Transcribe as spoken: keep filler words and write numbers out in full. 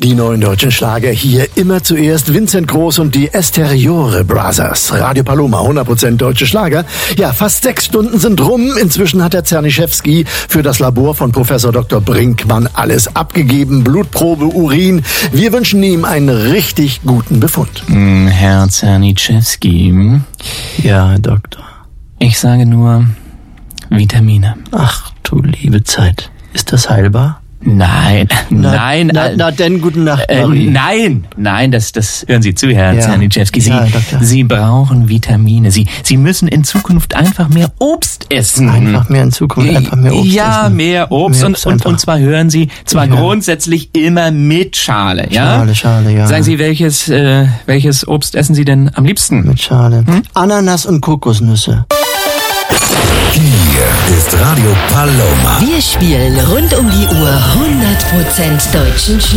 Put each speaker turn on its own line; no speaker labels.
Die neuen deutschen Schlager hier immer zuerst Vincent Groß und die Esteriore Brothers. Radio Paloma, hundert Prozent deutsche Schlager. Ja, fast sechs Stunden sind rum. Inzwischen hat der Czerniszewski für das Labor von Professor Doktor Brinkmann alles abgegeben. Blutprobe, Urin. Wir wünschen ihm einen richtig guten Befund.
Herr Czerniszewski.
Ja, Herr Doktor.
Ich sage nur Vitamine.
Ach du liebe Zeit. Ist das heilbar?
Nein,
Na,
nein.
Na,
äh,
na denn, guten Nacht,
äh,
Marie.
Nein, nein, das, das hören Sie zu, Herr
Ja.
Czerniszewski. Sie,
Ja, Doktor.
Sie brauchen Vitamine. Sie, Sie müssen in Zukunft einfach mehr Obst essen.
Einfach mehr in Zukunft, einfach mehr Obst
Ja,
essen.
mehr Obst,
Mehr
und,
Obst
und,
einfach.
und zwar hören Sie, zwar
Ja.
grundsätzlich immer mit Schale, ja?
Schale, Schale, ja.
Sagen Sie, welches, äh, welches Obst essen Sie denn am liebsten?
Mit Schale.
Hm?
Ananas und Kokosnüsse.
Hier ist Radio Paloma.
Wir spielen rund um die Uhr hundert Prozent deutschen